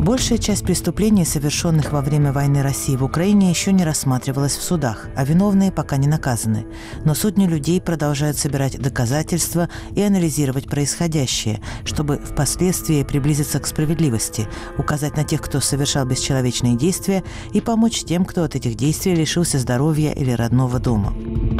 Большая часть преступлений, совершенных во время войны России в Украине, еще не рассматривалась в судах, а виновные пока не наказаны. Но сотни людей продолжают собирать доказательства и анализировать происходящее, чтобы впоследствии приблизиться к справедливости, указать на тех, кто совершал бесчеловечные действия, и помочь тем, кто от этих действий лишился здоровья или родного дома.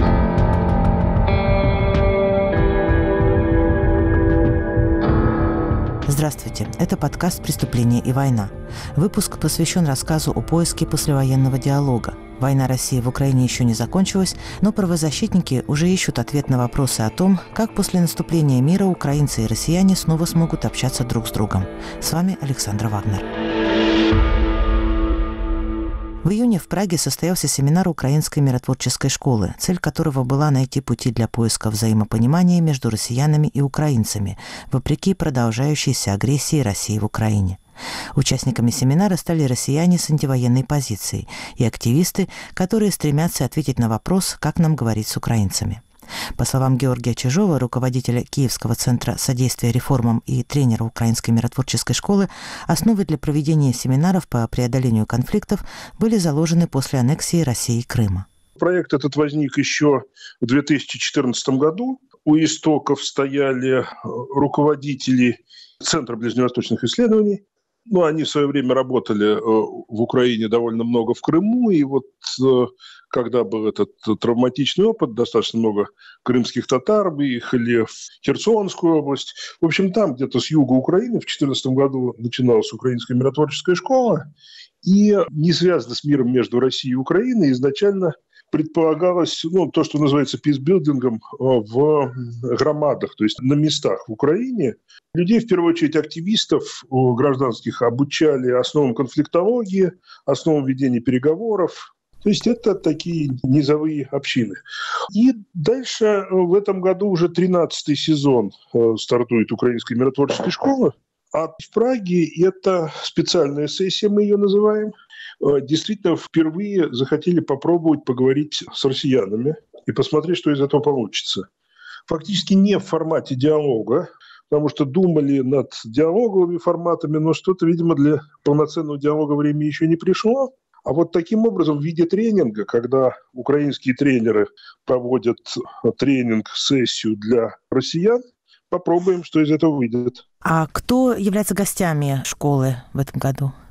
Здравствуйте, это подкаст «Преступление и война». Выпуск посвящен рассказу о поиске послевоенного диалога. Война России в Украине еще не закончилась, но правозащитники уже ищут ответ на вопросы о том, как после наступления мира украинцы и россияне снова смогут общаться друг с другом. С вами Александра Вагнер. В июне в Праге состоялся семинар Украинской миротворческой школы, цель которого была найти пути для поиска взаимопонимания между россиянами и украинцами, вопреки продолжающейся агрессии России в Украине. Участниками семинара стали россияне с антивоенной позицией и активисты, которые стремятся ответить на вопрос, как нам говорить с украинцами. По словам Георгия Чижова, руководителя Киевского центра содействия реформам и тренера Украинской миротворческой школы, основы для проведения семинаров по преодолению конфликтов были заложены после аннексии России Крыма. Проект этот возник еще в 2014 году. У истоков стояли руководители Центра ближневосточных исследований. Они в свое время работали в Украине довольно много, в Крыму, и вот когда был этот травматичный опыт, достаточно много крымских татар выехали в Херсонскую область. В общем, там где-то с юга Украины в 2014 году начиналась Украинская миротворческая школа, и не связано с миром между Россией и Украиной, изначально предполагалось то, что называется писбилдингом в громадах, то есть на местах в Украине. Людей, в первую очередь активистов гражданских, обучали основам конфликтологии, основам ведения переговоров. То есть это такие низовые общины. И дальше в этом году уже 13-й сезон стартует Украинской миротворческой школы. А в Праге это специальная сессия, мы ее называем. Действительно, впервые захотели попробовать поговорить с россиянами и посмотреть, что из этого получится. Фактически не в формате диалога, потому что думали над диалоговыми форматами, но что-то, видимо, для полноценного диалога время еще не пришло. А вот таким образом в виде тренинга, когда украинские тренеры проводят тренинг-сессию для россиян, попробуем, что из этого выйдет. А кто является гостями школы в этом году?